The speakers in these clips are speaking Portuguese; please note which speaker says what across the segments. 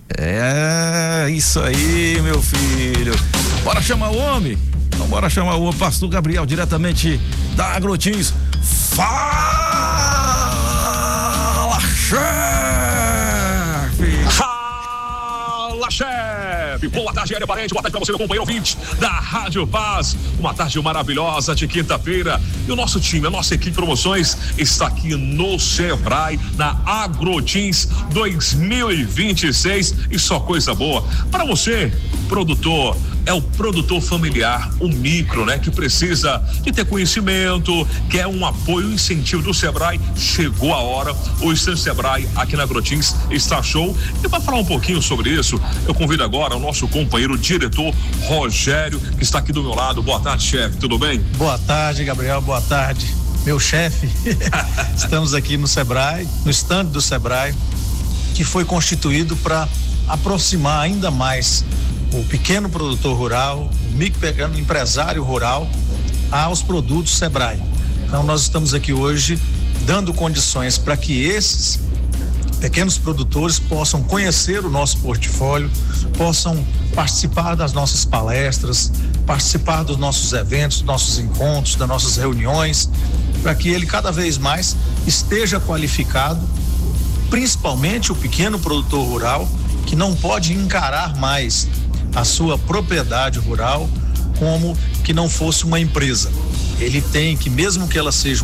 Speaker 1: É, isso aí, meu filho. Bora chamar o homem? Então bora chamar o pastor Gabriel, diretamente da Agrotins. Fala, chefe!
Speaker 2: Fala, chefe! Boa tarde, Hélio Parente. Boa tarde pra você, meu companheiro ouvinte da Rádio Paz. Uma tarde maravilhosa de quinta-feira. E o nosso time, a nossa equipe de promoções está aqui no Sebrae, na Agrotins 2026. E só coisa boa. Para você, produtor, é o produtor familiar, o micro, né? Que precisa de ter conhecimento, quer um apoio, um incentivo do Sebrae. Chegou a hora. O Estande Sebrae aqui na Agrotins está show. E para falar um pouquinho sobre isso, eu convido agora o nosso companheiro diretor Rogério, que está aqui do meu lado. Boa tarde, chefe, tudo bem?
Speaker 3: Boa tarde, Gabriel, boa tarde, meu chefe. Estamos aqui no Sebrae, no estande do Sebrae, que foi constituído para aproximar ainda mais o pequeno produtor rural, o micro pequeno empresário rural aos produtos Sebrae. Então nós estamos aqui hoje dando condições para que esses pequenos produtores possam conhecer o nosso portfólio, possam participar das nossas palestras, participar dos nossos eventos, dos nossos encontros, das nossas reuniões, para que ele cada vez mais esteja qualificado, principalmente o pequeno produtor rural, que não pode encarar mais a sua propriedade rural como que não fosse uma empresa. Ele tem que, mesmo que ela seja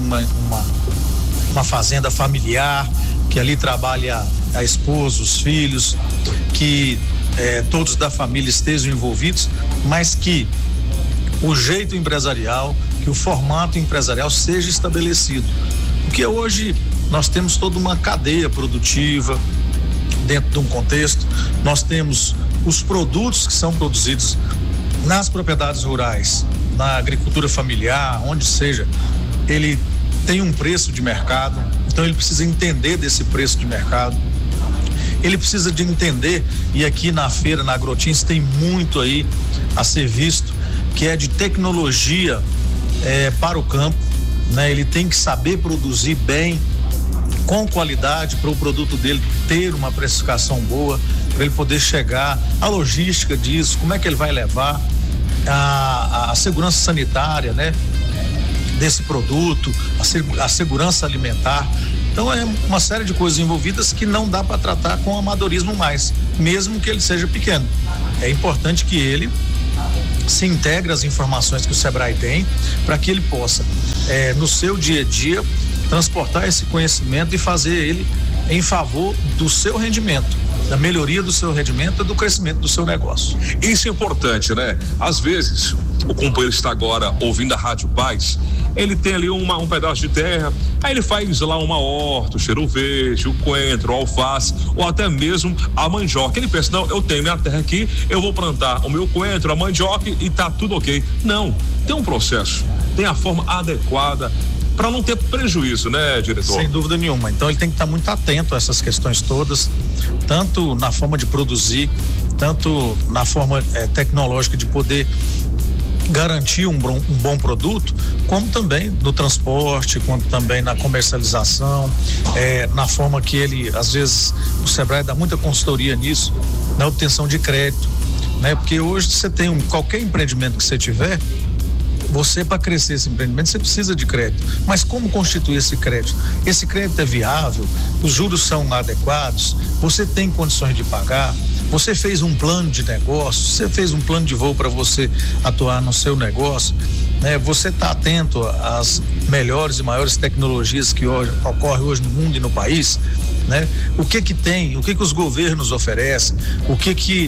Speaker 3: uma fazenda familiar, que ali trabalha a esposa, os filhos, que todos da família estejam envolvidos, mas que o jeito empresarial, que o formato empresarial seja estabelecido. Porque hoje nós temos toda uma cadeia produtiva dentro de um contexto, nós temos os produtos que são produzidos nas propriedades rurais, na agricultura familiar, onde seja, ele tem um preço de mercado, então ele precisa entender desse preço de mercado, ele precisa de entender, e aqui na feira, na Agrotins, tem muito aí a ser visto, que é de tecnologia para o campo, né? Ele tem que saber produzir bem, com qualidade, para o produto dele ter uma precificação boa, para ele poder chegar, a logística disso, como é que ele vai levar, a segurança sanitária, né? Desse produto, a segurança alimentar. Então é uma série de coisas envolvidas que não dá para tratar com amadorismo mais, mesmo que ele seja pequeno. É importante que ele se integre às informações que o Sebrae tem, para que ele possa, no seu dia a dia, transportar esse conhecimento e fazer ele em favor do seu rendimento, da melhoria do seu rendimento e do crescimento do seu negócio.
Speaker 2: Isso é importante, né? Às vezes, o companheiro está agora ouvindo a Rádio Paz, ele tem ali um pedaço de terra, aí ele faz lá uma horta, o cheiro verde, o coentro, o alface, ou até mesmo a mandioca. Ele pensa, não, eu tenho minha terra aqui, eu vou plantar o meu coentro, a mandioca e tá tudo ok. Não, tem um processo, tem a forma adequada para não ter prejuízo, né, diretor?
Speaker 3: Sem dúvida nenhuma. Então ele tem que estar muito atento a essas questões todas, tanto na forma de produzir, tanto na forma tecnológica de poder garantir um bom produto, como também no transporte, como também na comercialização, na forma que ele, às vezes, o Sebrae dá muita consultoria nisso, na obtenção de crédito, né? Porque hoje você tem qualquer empreendimento que você tiver, você, para crescer esse empreendimento, você precisa de crédito. Mas como constituir esse crédito? Esse crédito é viável? Os juros são adequados? Você tem condições de pagar? Você fez um plano de negócio? Você fez um plano de voo para você atuar no seu negócio? Né? Você está atento às melhores e maiores tecnologias que ocorrem hoje no mundo e no país? Né? O que tem? O que os governos oferecem? O que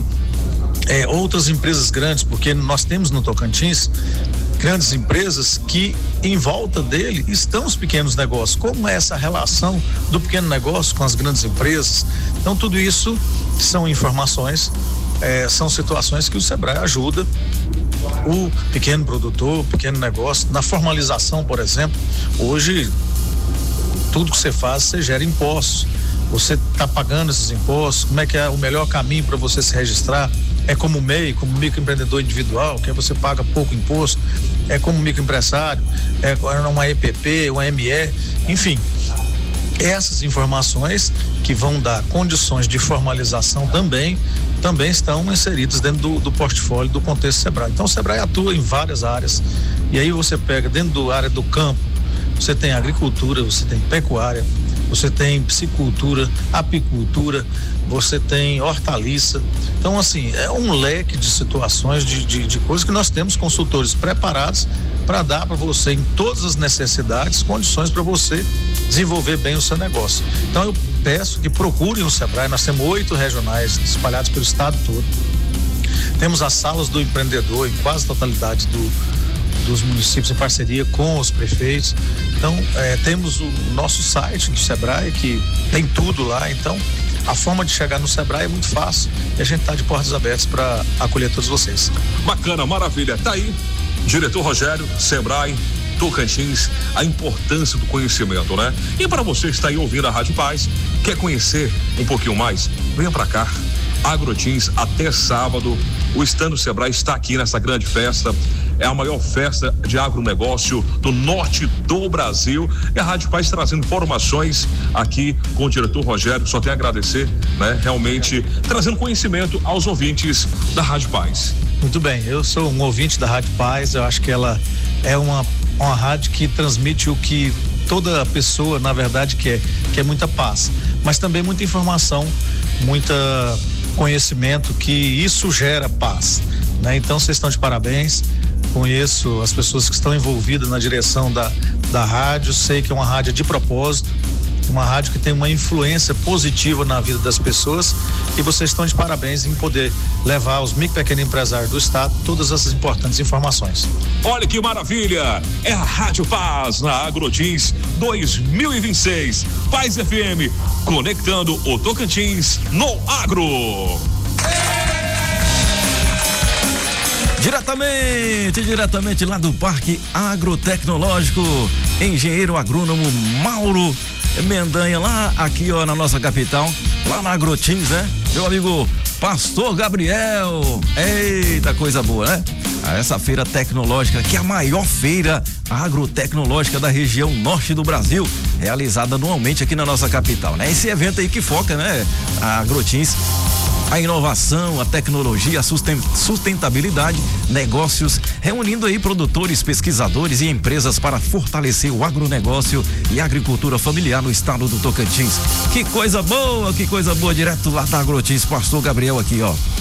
Speaker 3: outras empresas grandes? Porque nós temos no Tocantins grandes empresas que em volta dele estão os pequenos negócios. Como é essa relação do pequeno negócio com as grandes empresas? Então tudo isso são informações, são situações que o Sebrae ajuda o pequeno produtor, o pequeno negócio, na formalização, por exemplo. Hoje tudo que você faz, você gera impostos, você está pagando esses impostos, como é que é o melhor caminho para você se registrar? É como MEI, como microempreendedor individual, que você paga pouco imposto, é como microempresário, é uma EPP, uma ME, enfim. essas informações que vão dar condições de formalização também estão inseridas dentro do portfólio do contexto Sebrae. Então o Sebrae atua em várias áreas, e aí você pega dentro da área do campo, você tem agricultura, você tem pecuária, você tem piscicultura, apicultura, você tem hortaliça. Então, assim, é um leque de situações, de coisas que nós temos consultores preparados para dar para você, em todas as necessidades, condições para você desenvolver bem o seu negócio. Então, eu peço que procurem o Sebrae. Nós temos 8 regionais espalhados pelo estado todo. Temos as salas do empreendedor em quase a totalidade dos municípios, em parceria com os prefeitos. Então, temos o nosso site do Sebrae, que tem tudo lá. Então, a forma de chegar no Sebrae é muito fácil, e a gente está de portas abertas para acolher todos vocês.
Speaker 2: Bacana, maravilha. Tá aí, diretor Rogério, Sebrae Tocantins, a importância do conhecimento, né? E para você que está aí ouvindo a Rádio Paz, quer conhecer um pouquinho mais, venha para cá. Agrotins, até sábado, o stand do Sebrae está aqui nessa grande festa. É a maior festa de agronegócio do norte do Brasil. E a Rádio Paz trazendo informações aqui com o diretor Rogério. Só tenho a agradecer, né? Realmente trazendo conhecimento aos ouvintes da Rádio Paz.
Speaker 3: Muito bem, eu sou um ouvinte da Rádio Paz. Eu acho que ela é uma rádio que transmite o que toda pessoa, na verdade, quer, que é muita paz, mas também muita informação, muita conhecimento, que isso gera paz, né? Então vocês estão de parabéns. Conheço as pessoas que estão envolvidas na direção da rádio, sei que é uma rádio de propósito, uma rádio que tem uma influência positiva na vida das pessoas, e vocês estão de parabéns em poder levar aos micro e pequenos empresários do estado todas essas importantes informações.
Speaker 2: Olha que maravilha! É a Rádio Paz na Agrotins 2026. Paz FM, conectando o Tocantins no agro.
Speaker 1: Diretamente lá do Parque Agrotecnológico, engenheiro agrônomo Mauro Mendanha, lá aqui, ó, na nossa capital, lá na Agrotins, né? Meu amigo Pastor Gabriel. Eita, coisa boa, né? Essa feira tecnológica, que é a maior feira agrotecnológica da região norte do Brasil, realizada anualmente aqui na nossa capital, né? Esse evento aí que foca, né? A Agrotins, a inovação, a tecnologia, a sustentabilidade, negócios, reunindo aí produtores, pesquisadores e empresas para fortalecer o agronegócio e a agricultura familiar no estado do Tocantins. Que coisa boa, direto lá da Agrotins, Pastor Gabriel aqui, ó.